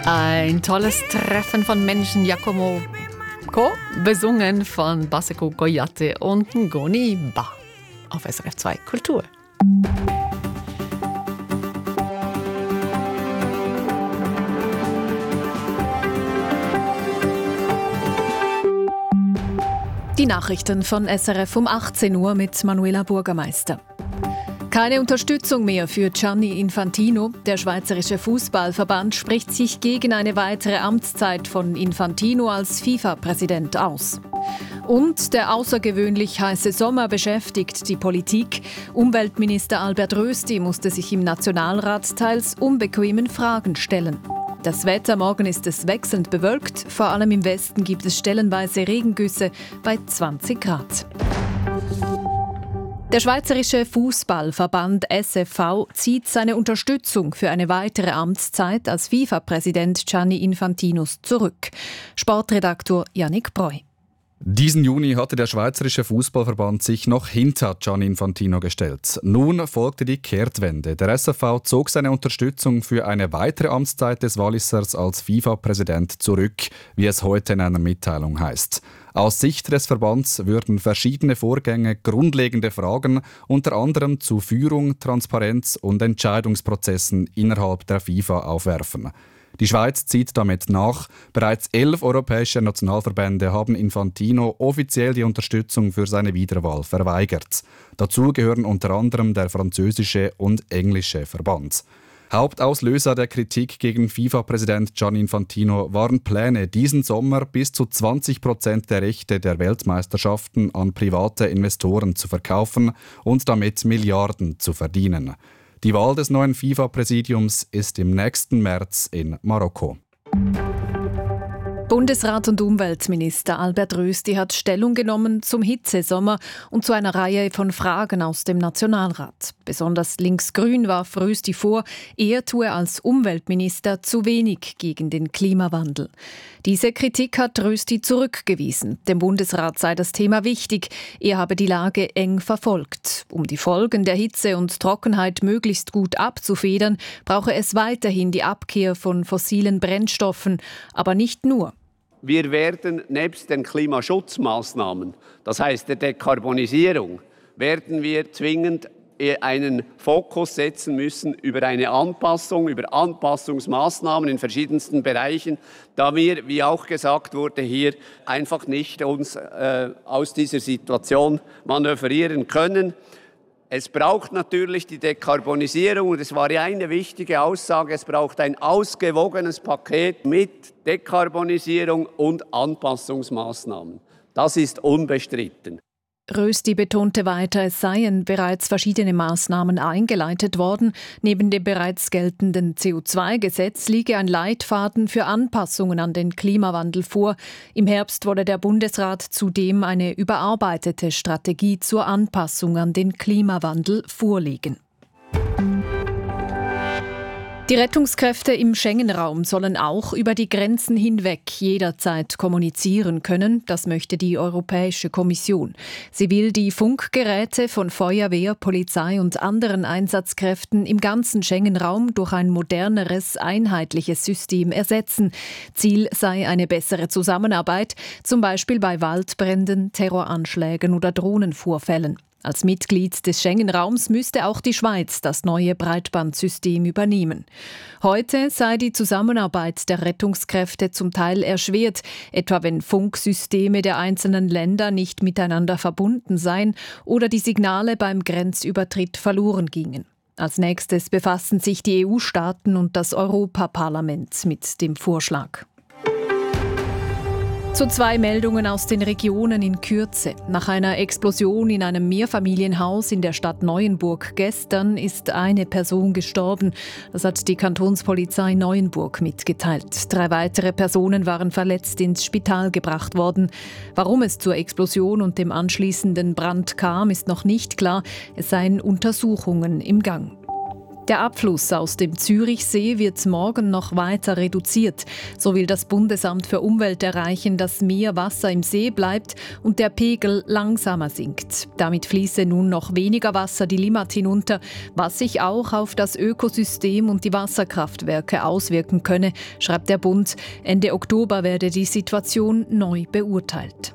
Ein tolles Treffen von Menschen, Giacomo Co., besungen von Baseko Koyate und Ngoni Ba auf SRF 2 Kultur. Die Nachrichten von SRF um 18 Uhr mit Manuela Bürgermeister. Keine Unterstützung mehr für Gianni Infantino. Der Schweizerische Fußballverband spricht sich gegen eine weitere Amtszeit von Infantino als FIFA-Präsident aus. Und der außergewöhnlich heiße Sommer beschäftigt die Politik. Umweltminister Albert Rösti musste sich im Nationalrat teils unbequemen Fragen stellen. Das Wetter: morgen ist es wechselnd bewölkt. Vor allem im Westen gibt es stellenweise Regengüsse bei 20 Grad. Der Schweizerische Fußballverband SFV zieht seine Unterstützung für eine weitere Amtszeit als FIFA-Präsident Gianni Infantinos zurück. Sportredaktor Yannick Breu. Diesen Juni hatte der Schweizerische Fußballverband sich noch hinter Gianni Infantino gestellt. Nun folgte die Kehrtwende. Der SFV zog seine Unterstützung für eine weitere Amtszeit des Wallisers als FIFA-Präsident zurück, wie es heute in einer Mitteilung heißt. Aus Sicht des Verbands würden verschiedene Vorgänge grundlegende Fragen unter anderem zu Führung, Transparenz und Entscheidungsprozessen innerhalb der FIFA aufwerfen. Die Schweiz zieht damit nach. Bereits 11 europäische Nationalverbände haben Infantino offiziell die Unterstützung für seine Wiederwahl verweigert. Dazu gehören unter anderem der französische und englische Verband. Hauptauslöser der Kritik gegen FIFA-Präsident Gianni Infantino waren Pläne, diesen Sommer bis zu 20% der Rechte der Weltmeisterschaften an private Investoren zu verkaufen und damit Milliarden zu verdienen. Die Wahl des neuen FIFA-Präsidiums ist im nächsten März in Marokko. Bundesrat und Umweltminister Albert Rösti hat Stellung genommen zum Hitzesommer und zu einer Reihe von Fragen aus dem Nationalrat. Besonders linksgrün warf Rösti vor, er tue als Umweltminister zu wenig gegen den Klimawandel. Diese Kritik hat Rösti zurückgewiesen. Dem Bundesrat sei das Thema wichtig. Er habe die Lage eng verfolgt. Um die Folgen der Hitze und Trockenheit möglichst gut abzufedern, brauche es weiterhin die Abkehr von fossilen Brennstoffen, aber nicht nur. Wir werden nebst den Klimaschutzmaßnahmen, das heißt der Dekarbonisierung, werden wir zwingend einen Fokus setzen müssen über eine Anpassung, über Anpassungsmaßnahmen in verschiedensten Bereichen, da wir, wie auch gesagt wurde, hier einfach nicht uns aus dieser Situation manövrieren können. Es braucht natürlich die Dekarbonisierung und es war ja eine wichtige Aussage, es braucht ein ausgewogenes Paket mit Dekarbonisierung und Anpassungsmaßnahmen. Das ist unbestritten. Rösti betonte weiter, es seien bereits verschiedene Maßnahmen eingeleitet worden. Neben dem bereits geltenden CO2-Gesetz liege ein Leitfaden für Anpassungen an den Klimawandel vor. Im Herbst wolle der Bundesrat zudem eine überarbeitete Strategie zur Anpassung an den Klimawandel vorlegen. Die Rettungskräfte im Schengen-Raum sollen auch über die Grenzen hinweg jederzeit kommunizieren können. Das möchte die Europäische Kommission. Sie will die Funkgeräte von Feuerwehr, Polizei und anderen Einsatzkräften im ganzen Schengen-Raum durch ein moderneres, einheitliches System ersetzen. Ziel sei eine bessere Zusammenarbeit, zum Beispiel bei Waldbränden, Terroranschlägen oder Drohnenvorfällen. Als Mitglied des Schengen-Raums müsste auch die Schweiz das neue Breitbandsystem übernehmen. Heute sei die Zusammenarbeit der Rettungskräfte zum Teil erschwert, etwa wenn Funksysteme der einzelnen Länder nicht miteinander verbunden seien oder die Signale beim Grenzübertritt verloren gingen. Als nächstes befassen sich die EU-Staaten und das Europaparlament mit dem Vorschlag. Zu 2 Meldungen aus den Regionen in Kürze. Nach einer Explosion in einem Mehrfamilienhaus in der Stadt Neuenburg gestern ist eine Person gestorben. Das hat die Kantonspolizei Neuenburg mitgeteilt. 3 weitere Personen waren verletzt ins Spital gebracht worden. Warum es zur Explosion und dem anschließenden Brand kam, ist noch nicht klar. Es seien Untersuchungen im Gang. Der Abfluss aus dem Zürichsee wird morgen noch weiter reduziert. So will das Bundesamt für Umwelt erreichen, dass mehr Wasser im See bleibt und der Pegel langsamer sinkt. Damit fließe nun noch weniger Wasser die Limmat hinunter, was sich auch auf das Ökosystem und die Wasserkraftwerke auswirken könne, schreibt der Bund. Ende Oktober werde die Situation neu beurteilt.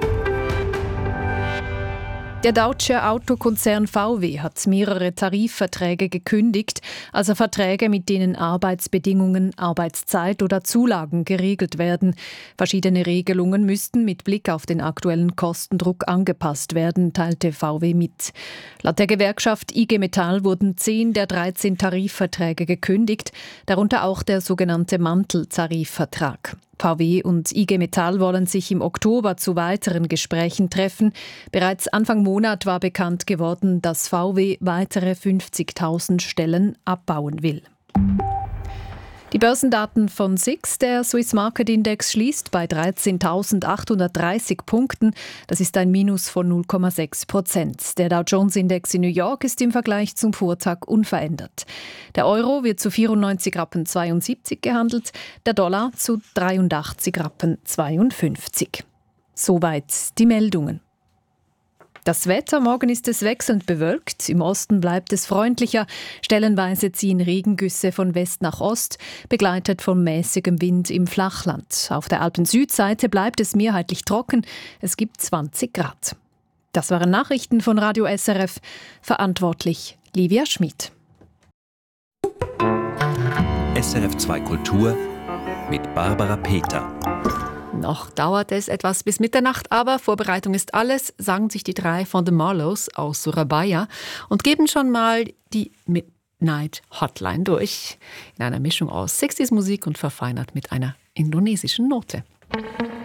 Der deutsche Autokonzern VW hat mehrere Tarifverträge gekündigt, also Verträge, mit denen Arbeitsbedingungen, Arbeitszeit oder Zulagen geregelt werden. Verschiedene Regelungen müssten mit Blick auf den aktuellen Kostendruck angepasst werden, teilte VW mit. Laut der Gewerkschaft IG Metall wurden 10 der 13 Tarifverträge gekündigt, darunter auch der sogenannte Manteltarifvertrag. VW und IG Metall wollen sich im Oktober zu weiteren Gesprächen treffen. Bereits Anfang Monat war bekannt geworden, dass VW weitere 50.000 Stellen abbauen will. Die Börsendaten von SIX, der Swiss Market Index, schließt bei 13.830 Punkten. Das ist ein Minus von 0,6%. Der Dow Jones Index in New York ist im Vergleich zum Vortag unverändert. Der Euro wird zu 94,72 Rappen gehandelt, der Dollar zu 83,52 Rappen. Soweit die Meldungen. Das Wetter: Morgen ist es wechselnd bewölkt. Im Osten bleibt es freundlicher. Stellenweise ziehen Regengüsse von West nach Ost, begleitet von mäßigem Wind im Flachland. Auf der Alpen-Südseite bleibt es mehrheitlich trocken. Es gibt 20 Grad. Das waren Nachrichten von Radio SRF. Verantwortlich Livia Schmid. SRF 2 Kultur mit Barbara Peter. Noch dauert es etwas bis Mitternacht, aber Vorbereitung ist alles, sagen sich die 3 von The Marlows aus Surabaya und geben schon mal die Midnight Hotline durch. In einer Mischung aus 60s Musik und verfeinert mit einer indonesischen Note.